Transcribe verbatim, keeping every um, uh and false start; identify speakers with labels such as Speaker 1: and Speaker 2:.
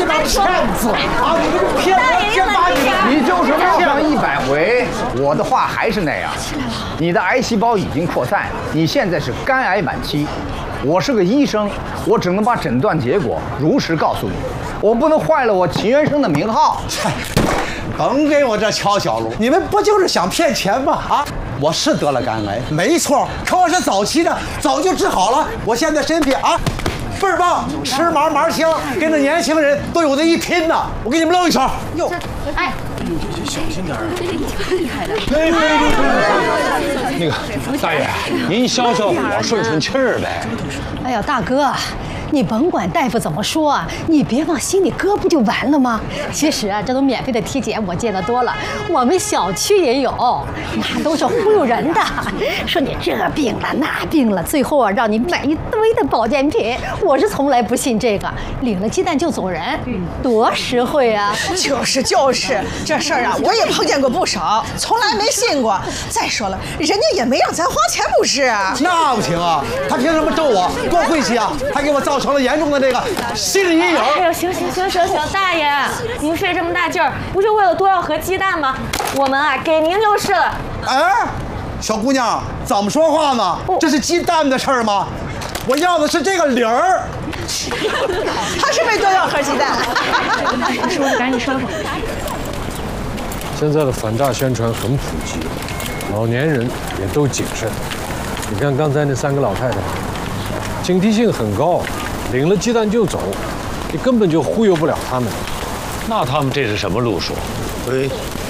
Speaker 1: 这帮骗子啊！你们骗我先把你，
Speaker 2: 你就是闹上一百回，我的话还是那样。你的癌细胞已经扩散，你现在是肝癌晚期。我是个医生，我只能把诊断结果如实告诉你，我不能坏了我秦元生的名号。
Speaker 1: 甭给我这敲小锣！你们不就是想骗钱吗？啊！我是得了肝癌，没错，可我是早期的，早就治好了。我现在身体啊，倍儿棒，吃嘛嘛香，跟那年轻人都有的一拼呢。我给你们露一手。哟，
Speaker 3: 哎，
Speaker 4: 小心点儿。
Speaker 3: 厉害的。
Speaker 4: 那个大爷，您消消火，顺顺气儿呗。
Speaker 3: 哎呀，大哥。你甭管大夫怎么说啊，你别往心里搁，不就完了吗？其实啊，这种免费的体检我见得多了，我们小区也有，那都是忽悠人的，说你这病了那病了，最后啊让你买一堆的保健品。我是从来不信这个，领了鸡蛋就走人，多实惠啊！
Speaker 5: 就是就是，这事儿啊我也碰见过不少，从来没信过。再说了，人家也没让咱花钱，不是？
Speaker 1: 那不行啊，他凭什么咒我？多晦气啊！还给我造成了严重的这个心理阴影。
Speaker 6: 哎呦，行行行行行，大爷，您费这么大劲儿，不就为了多要盒鸡蛋吗？我们啊，给您就是了。
Speaker 1: 哎，小姑娘，怎么说话呢？这是鸡蛋的事儿吗？我要的是这个理儿。
Speaker 5: 他是没多要盒鸡蛋。
Speaker 6: 收拾，赶紧收拾。
Speaker 4: 现在的反诈宣传很普及，老年人也都谨慎。你看刚才那三个老太太，警惕性很高。领了鸡蛋就走，你根本就忽悠不了他们。
Speaker 7: 那他们这是什么路数？
Speaker 1: 哎，